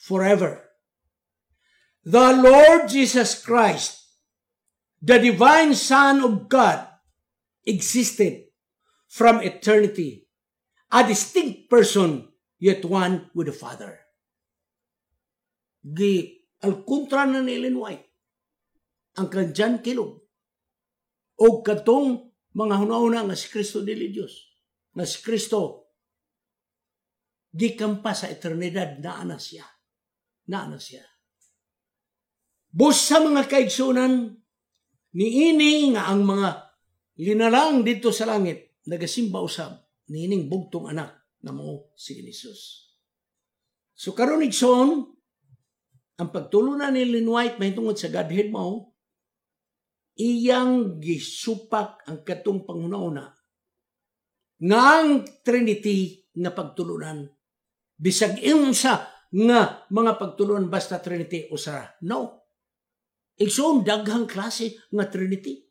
forever. The Lord Jesus Christ, the divine Son of God, existed from eternity, a distinct person, yet one with the Father. Al-kontra na ni Ellen White, ang kanjan kilog, o katong mga hunahuna nga si Kristo dili Diyos, nga si Kristo, gikampa sa eternidad, naana siya. Bus sa mga kaigsunan, niini nga ang mga linalang dito sa langit, nagasimba usab, niining bugtong anak na mo si Jesus. So karon igsoon, ang pagtulunan ni Ellen White mahitungod sa Godhead mo, iyang gisupak ang katong pangunauna nga ang Trinity nga pagtulunan. Bisag sa nga mga pagtulunan basta Trinity o sa no. Igsoon daghang klase nga Trinity.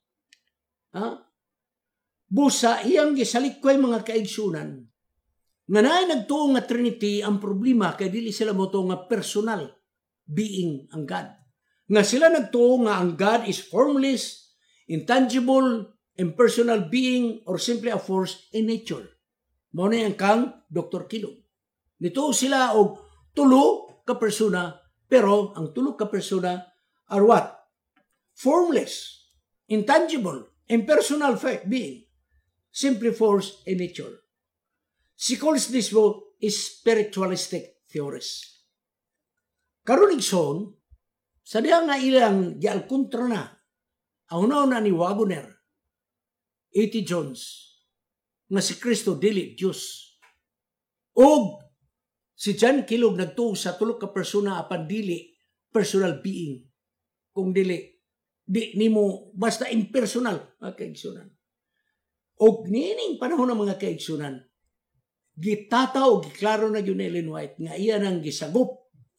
Busa iyang gisalikway mga kaigsunan nga naay nagtuo nga Trinity, ang problema kay dili sila moto nga personal being ang God. Nga sila nagtuo nga ang God is formless, intangible, impersonal being, or simply a force in nature. Mao na yang kang Dr. Kilog. Nituo sila og tulo ka persona, pero ang tulo ka persona are what? Formless, intangible, impersonal being, simply force in nature. She calls this book spiritualistic theories. Karon igsoon, sa diha nga ilang gialkontra na, ang una ni Wagner, A.T. Jones, nga si Kristo dili Diyos. O si John Kilog nagtuo sa tulo ka persona apan dili personal being. Kung dili, di nimo basta impersonal mga kaigsunan. O nining panahon ng mga kaigsunan, gitataw o giklaro na yun Ellen White nga iyan ang gisagop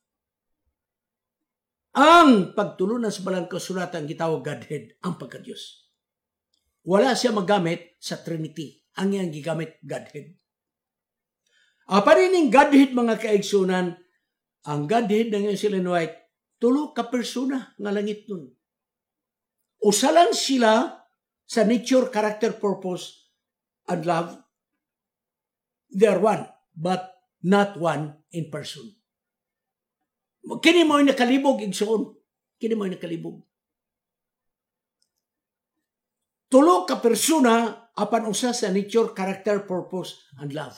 ang pagtulunan sa balang kasulatan gitawag Godhead, ang pagka-Diyos. Wala siya magamit sa Trinity. Ang iyang gigamit Godhead. Aparining Godhead mga kaigsunan, ang Godhead ng Ellen White, tulo ka persona nga langit nun. Usa lang sila sa nature, character, purpose, and love. They are one, but not one in person. Kini mo nakalibog, igsoon. Kini mo nakalibog. Tulo ka persona apan usa sa nature, character, purpose, and love.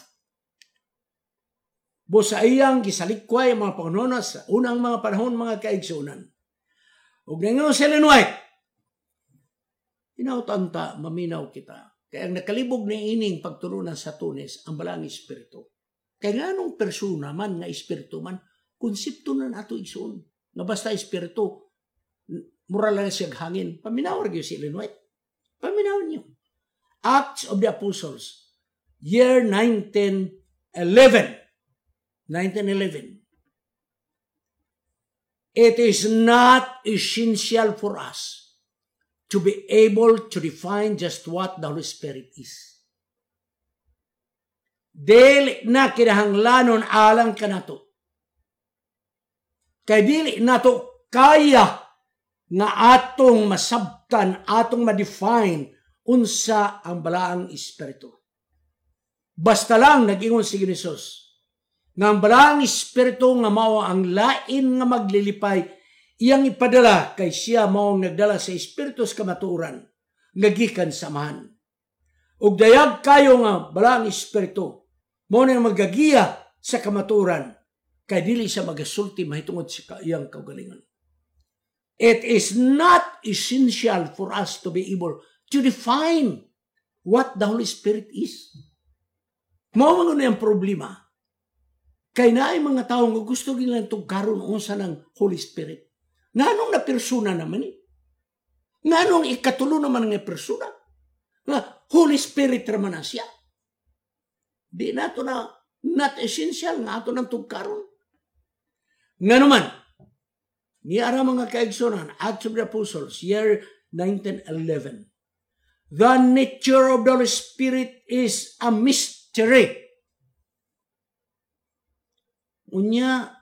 Busa iyang gisalikway ang mga panahon sa unang mga panahon mga kaigsunan. Ug ngayon si Ellen White, inautanta, maminaw kita. Kaya ang nakalibog ni ining pagturunan sa Tunis, ang balang espiritu. Kaya nga nung persona man, nga espiritu man, konsepto na nato igsoon. Nga basta espiritu, mura lang siya hangin. Paminawar niyo si Ellen White. Paminawar niyo. Acts of the Apostles, year 1911. It is not essential for us to be able to define just what the Holy Spirit is. Dili na kinahanglanon alang kanato. Kay dili nato kaya nga atong masabtan, atong ma-define unsa ang balaang espiritu. Basta lang nag-ingon si Jesus nga ang balaang espiritu nga mao ang lain nga maglilipay, iyang ipadala kay siya mao nagdala sa espiritu sa kamatuoran nga gikan sa amahan. Ug dayag kayo nga balaang espiritu mao na magagiya sa kamatuoran kay dili siya magasulti mahitungod sa iyang kaugalingon. It is not essential for us to be able to define what the Holy Spirit is. Mao man ang problema. Kay naay mga tao nga gusto nilang tugkaron unsa ng Holy Spirit. Nganong na persona naman eh? Nganong ikatulo naman ng persona? Nga Holy Spirit naman na siya. Di nato na not essential nga ato ng tugkaron. Nga naman, niara mga kaigsunan, Acts of the Apostles, year 1911. The nature of the Holy Spirit is a mystery. Unya,